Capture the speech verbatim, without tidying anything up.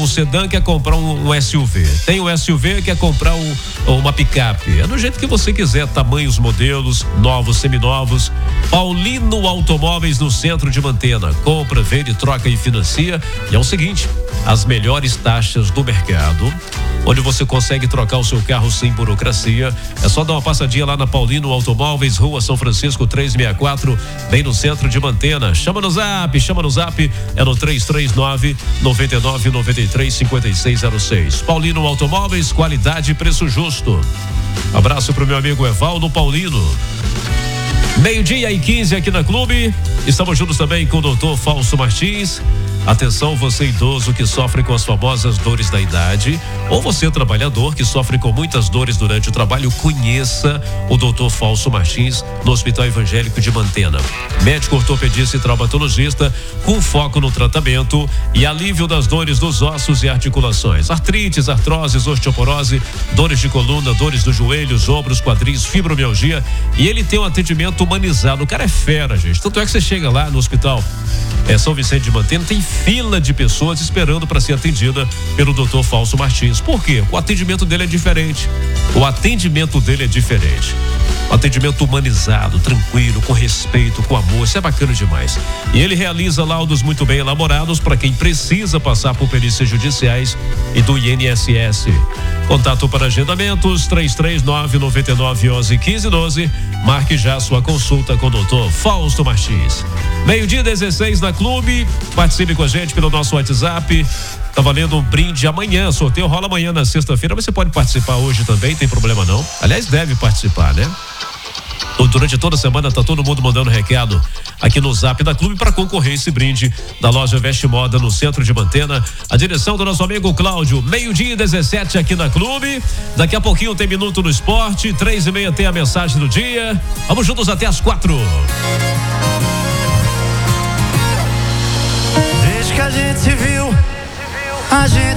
um sedã, quer comprar um, um S U V. Tem o S U V, quer comprar um, uma picape. É do jeito que você quiser, tamanhos, modelos, novos, seminovos. Paulino Automóveis no centro de Mantena. Compra, vende, troca e financia. E é o seguinte, as melhores taxas do mercado, onde você consegue trocar o seu carro sem burocracia. É só dar uma passadinha lá na Paulino Automóveis, Rua São Francisco trezentos e sessenta e quatro, bem no centro de Mantena. Chama no zap, chama no zap, é no três três nove, nove nove nove três, cinco seis zero seis. Paulino Automóveis, qualidade e preço justo. Abraço pro meu amigo Evaldo Paulino. Meio-dia e quinze aqui na Clube. Estamos juntos também com o doutor Fausto Martins. Atenção, você idoso que sofre com as famosas dores da idade, ou você trabalhador que sofre com muitas dores durante o trabalho, conheça o doutor Fausto Martins no Hospital Evangélico de Mantena. Médico ortopedista e traumatologista com foco no tratamento e alívio das dores dos ossos e articulações. Artrites, artroses, osteoporose, dores de coluna, dores dos joelhos, ombros, quadris, fibromialgia, e ele tem um atendimento humanizado. O cara é fera, gente. Tanto é que você chega lá no hospital é, São Vicente de Mantena, tem fila de pessoas esperando para ser atendida pelo doutor Fausto Martins. Por quê? O atendimento dele é diferente. O atendimento dele é diferente. Um atendimento humanizado, tranquilo, com respeito, com amor. Isso é bacana demais. E ele realiza laudos muito bem elaborados para quem precisa passar por perícias judiciais e do I N S S. Contato para agendamentos três três nove, nove nove, onze, quinze, doze. Marque já sua consulta com o doutor Fausto Martins. Meio-dia dezesseis na Clube. Participe com a gente pelo nosso WhatsApp. Tá valendo um brinde amanhã. Sorteio rola amanhã na sexta-feira, mas você pode participar hoje também, tem problema não. Aliás, deve participar, né? Durante toda a semana tá todo mundo mandando recado aqui no Zap da Clube para concorrer a esse brinde da loja Veste Moda no centro de Mantena. A direção do nosso amigo Cláudio. Meio-dia e dezessete aqui na Clube. Daqui a pouquinho tem Minuto no Esporte. Três e meia tem a mensagem do dia. Vamos juntos até as quatro. Desde que a gente se viu, a gente